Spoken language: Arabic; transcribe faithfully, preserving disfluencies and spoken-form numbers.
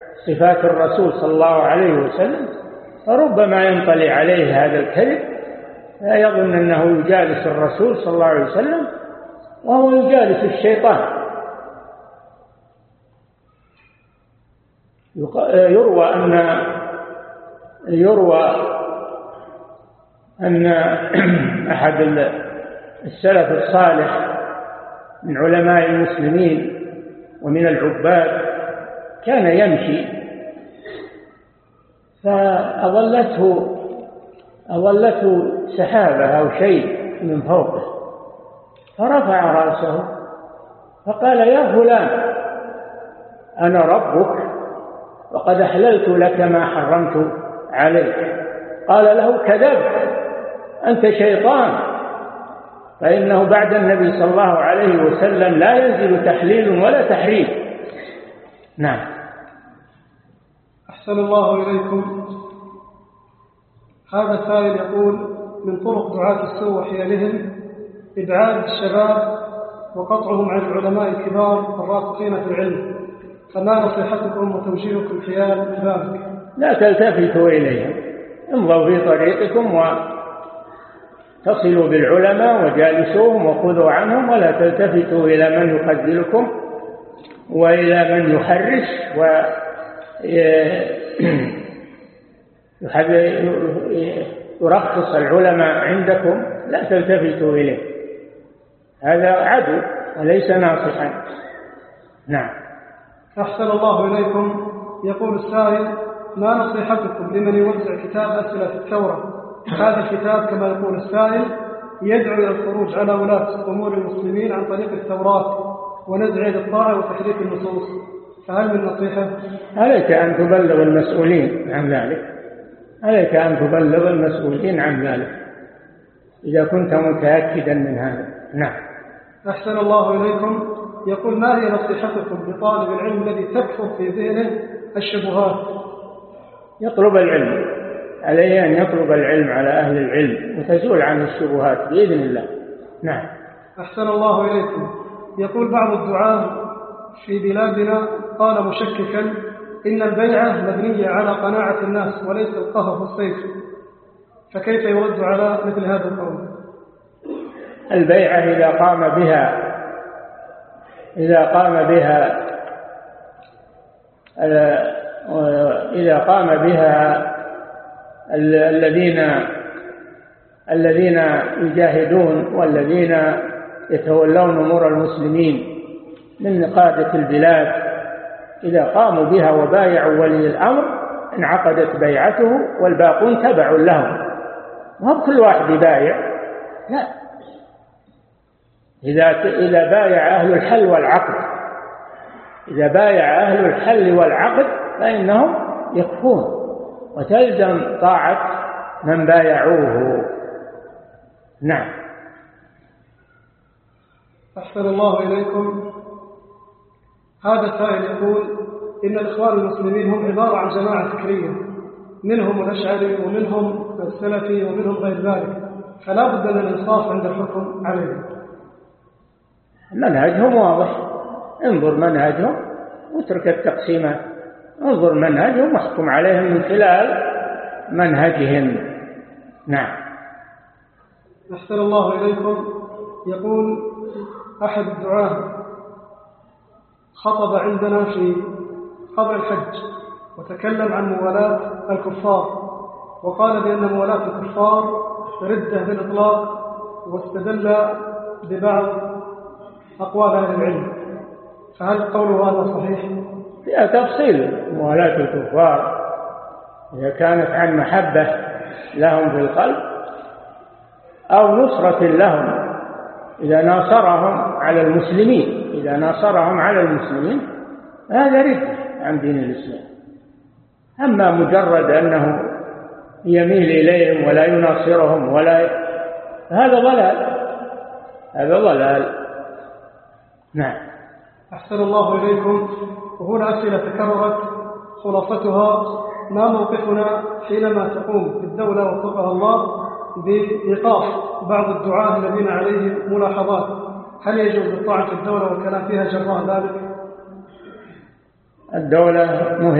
صفات الرسول صلى الله عليه وسلم، فربما ينطلي عليه هذا الكذب لا يظن أنه يجالس الرسول صلى الله عليه وسلم وهو يجالس الشيطان. يروى أن يروى أن أحد السلف الصالح من علماء المسلمين ومن العباد كان يمشي فأظلته أظلته سحابة أو شيء من فوقه، فرفع رأسه فقال: يا فلان، أنا ربك وقد أحللت لك ما حرمت عليك. قال له: كذبت، أنت شيطان، فإنه بعد النبي صلى الله عليه وسلم لا ينزل تحليل ولا تحريم. نعم. أحسن الله إليكم. هذا سائل يقول: من طرق دعاة السوء وحيلهم إبعاد الشباب وقطعهم عن العلماء الكبار الراسخين في العلم، فما نصيحتكم وتوجيهكم حيال ذلك؟ لا تلتفتوا إليهم، امضوا في طريقكم وتصلوا بالعلماء وجالسوهم وخذوا عنهم، ولا تلتفتوا إلى من يخذلكم وإلى من يحرش ويرخص العلماء عندكم. لا تلتفتوا إليه، هذا عدو وليس ناصحا. نعم. أحسن الله إليكم. يقول السائل: ما نصيحتكم لمن يوزع كتاب أسئلة الثورة؟ هذا الكتاب كما يقول السائل يدعو إلى الخروج على ولاة أمور المسلمين عن طريق الثورات ونزع الطاعة وتحريف النصوص، فهل من نصيحة؟ عليك أن تبلغ المسؤولين عن ذلك، عليك أن تبلغ المسؤولين عن ذلك إذا كنت متأكدا من هذا. نعم. أحسن الله إليكم. يقول: ما هي نصيحتكم لطالب العلم الذي تكثر في ذهنه الشبهات؟ يطلب العلم، عليه أن يطلب العلم على أهل العلم وتزول عنه الشبهات بإذن الله. نعم. أحسن الله إليكم. يقول بعض الدعاة في بلادنا قال مشككا: إن البيعة مبنية على قناعة الناس وليس القهر والسيف، فكيف يرد على مثل هذا القول؟ البيعة إذا قام بها إذا قام بها إذا قام بها الذين الذين يجاهدون والذين يتولون أمور المسلمين من قادة البلاد، إذا قاموا بها وبايعوا ولي الأمر انعقدت بيعته والباقون تبع لهم، وهم كل واحد يبايع. لا، إذا إذا بايع أهل الحل والعقد إذا بايع أهل الحل والعقد فإنهم يكفون وتلزم طاعة من بايعوه. نعم. أحسن الله إليكم. هذا السائل يقول: إن الإخوان المسلمين هم عبارة عن جماعة فكرية، منهم الأشعري ومنهم السلفي ومنهم غير ذلك، فلا بد من الإنصاف عند الحكم عليهم. منهجهم واضح، انظر منهجهم واترك التقسيمات، انظر منهجهم واحكم عليهم من خلال منهجهم. نعم. أحسن الله إليكم. يقول أحد الدعاة: خطب عندنا في قبل الحج وتكلم عن موالاة الكفار، وقال بأن موالاة الكفار ردة بالإطلاق، واستدل ببعض أقوال أهل العلم، فهل قوله هذا صحيح؟ فيها تفصيل. موالاة الكفار إذا كانت عن محبة لهم في القلب أو نصرة لهم، إذا ناصرهم على المسلمين إذا ناصرهم على المسلمين هذا رد عن دين الإسلام. أما مجرد أنه يميل إليهم ولا يناصرهم ولا ي... هذا ضلال هذا ضلال. نعم. أحسن الله إليكم. وهنا أسئلة تكررت خلاصتها: ما موقفنا حينما تقوم الدولة وفقها الله بإيقاف بعض الدعاة الذين عليهم ملاحظات؟ هل يجوز طاعة الدولة والكلام فيها جراء ذلك؟ الدولة